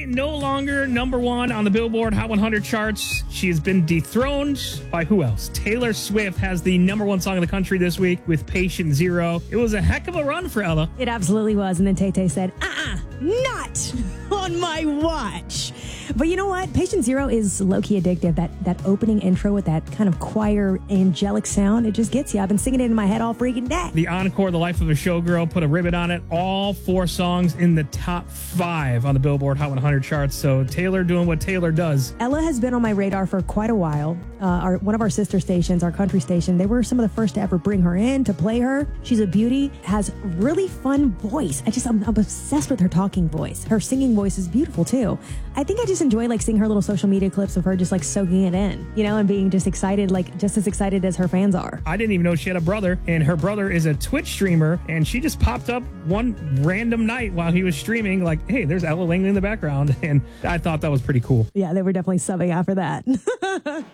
no longer number one on the Billboard Hot 100 charts. She has been dethroned by who else? Taylor Swift has the number one song of the country this week with Patient Zero. It was a heck of a run for Ella. It absolutely was. And then Tay-Tay said, not on my watch. But you know what? Patient Zero is low-key addictive. That opening intro with that kind of choir angelic sound, it just gets you. I've been singing it in my head all freaking day. The encore, The Life of a Showgirl, put a ribbon on it. All 4 songs in the top 5 on the Billboard Hot 100 charts. So Taylor doing what Taylor does. Ella has been on my radar for quite a while. One of our sister stations, our country station, they were some of the first to ever bring her in to play her. She's a beauty, has really fun voice. I'm obsessed with her talking voice. Her singing voice is beautiful too. I think I just enjoy seeing her little social media clips of her just soaking it in, and being just excited, just as excited as her fans are. I didn't even know she had a brother, and her brother is a Twitch streamer, and she just popped up one random night while he was streaming, hey, there's Ella Langley in the background, and I thought that was pretty cool. Yeah, they were definitely subbing after that.